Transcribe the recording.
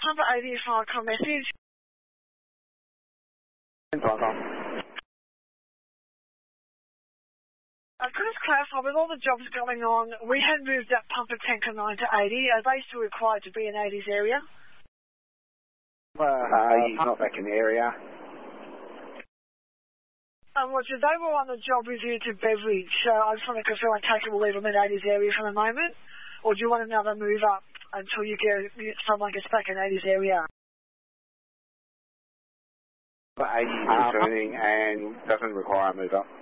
Pumper 80 is my com message. Could I just clarify, with all the jobs going on, we had moved that pumper tanker 9 to 80. Are they still required to be in 80's area? he's not back in the area. Roger, they were on the job with you to Beveridge, so I just want to confirm I take it we'll leave them in 80's area for the moment, or do you want another move up until someone gets back in 80's area? But 80 is returning and doesn't require a move up.